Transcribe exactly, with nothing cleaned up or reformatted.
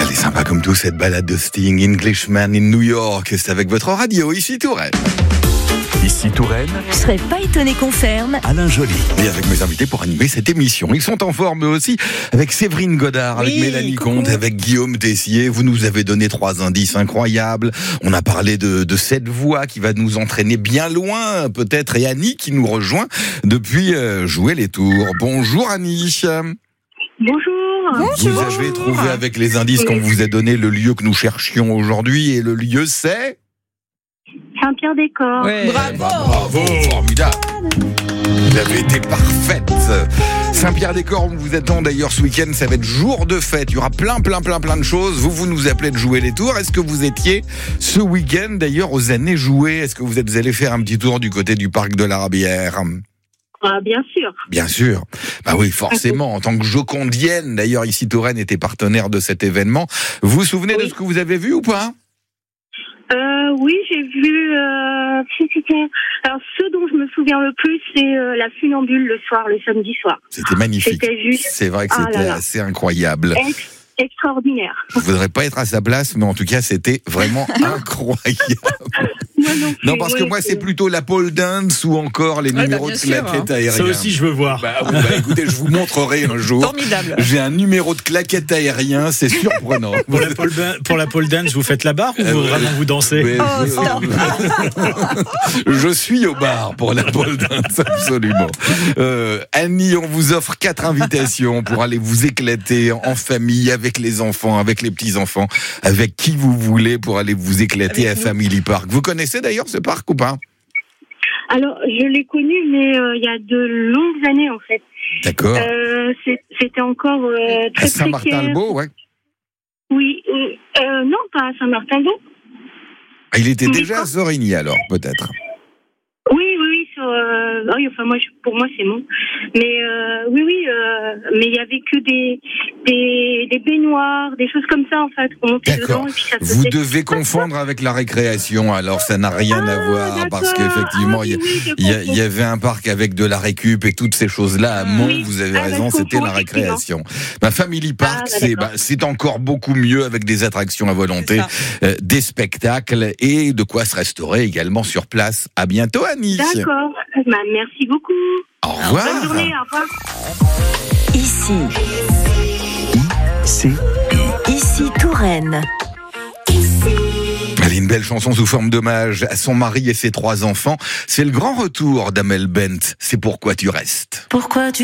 Elle est sympa comme tout, cette balade de Sting, Englishman in New York. C'est avec votre radio, ici Touraine. Ici Touraine, Je serais pas étonné qu'on ferme. Alain Joly. Et avec mes invités pour animer cette émission. Ils sont en forme eux aussi, avec Séverine Godard, avec Oui, Mélanie coucou. Comte, avec Guillaume Tessier. Vous nous avez donné trois indices incroyables. On a parlé de, de cette voix qui va nous entraîner bien loin, peut-être. Et Annie qui nous rejoint depuis euh, Jouer les Tours. Bonjour Annie. Bonjour. Vous avez trouvé avec les indices Oui. qu'on vous a donné le lieu que nous cherchions aujourd'hui. Et le lieu c'est... Saint-Pierre-des-Corps. Ouais. Eh ben, bravo, formidable. Vous avez été parfaite. Saint-Pierre-des-Corps, on vous attend d'ailleurs ce week-end, ça va être jour de fête. Il y aura plein, plein, plein, plein de choses. Vous, vous nous appelez de Jouer les Tours. Est-ce que vous étiez ce week-end d'ailleurs aux années jouées? Est-ce que vous êtes allé faire un petit tour du côté du parc de la Rabière? Ah, bien sûr. Bien sûr. Bah oui, forcément. En tant que jocondienne, d'ailleurs, ici Touraine était partenaire de cet événement. Vous vous souvenez de Oui. ce que vous avez vu ou pas? Euh, oui, j'ai vu. Euh, c'était- alors, ce dont je me souviens le plus, c'est euh, la funambule le soir, le samedi soir. C'était magnifique. C'était juste C'est vrai que Ah c'était là là. assez incroyable. ex- extraordinaire. Je voudrais pas être à sa place, mais en tout cas, c'était vraiment incroyable. Moi non, plus, Non, parce que oui, moi, c'est plutôt la pole dance ou encore les Ouais, numéros bah, de bien sûr, claquettes hein. aériennes. Ça aussi, je veux voir. Bah, oui, bah, écoutez, je vous montrerai un jour. Formidable. J'ai un numéro de claquettes aériens, c'est surprenant. Pour la pole, ban- pour la pole dance, vous faites la barre ou Euh, vous, vraiment vous dansez? Mais Oh, je, stop. je suis au bar pour la pole dance, absolument. Euh, Annie, on vous offre quatre invitations pour aller vous éclater en famille, avec les enfants, avec les petits-enfants, avec qui vous voulez pour aller vous éclater Avec à nous. Family Park. Vous connaissez d'ailleurs ce parc ou pas? Alors, je l'ai connu, mais euh, il y a de longues années, en fait. D'accord. Euh, c'est- c'était encore euh, À très précaire. Saint-Martin-le-Beau, ouais. Oui. euh, euh, non, pas à Saint-Martin-le-Beau. Ah, il était Mais déjà à quand- Sorigny alors, peut-être. Oui, oui, oui. Sur, euh, oui, enfin, moi, je- pour moi, c'est bon. Mais euh, oui, oui. euh, mais il y avait que des, des, des baignoires, des choses comme ça, en fait. On montait D'accord. dedans et puis ça Vous faisait- devez confondre avec la récréation, alors ça n'a rien à Ah, voir, parce d'accord. qu'effectivement, Ah, il y a- oui, oui, je il y, a- comprends. il y avait un parc avec de la récup et toutes ces choses-là à Mont, Oui. vous avez Ah, bah, raison, je c'était comprends, la récréation. Ma Family Park, Ah, bah, c'est d'accord. bah, c'est encore beaucoup mieux avec des attractions à volonté, C'est euh, des spectacles et de quoi se restaurer également sur place. À bientôt, Annie. D'accord. Bah, merci beaucoup. Au revoir. Bonne journée. Au revoir. Ici, C'est ici Touraine. Elle a une belle chanson sous forme d'hommage à son mari et ses trois enfants. C'est le grand retour d'Amel Bent. C'est pourquoi tu restes. Pourquoi tu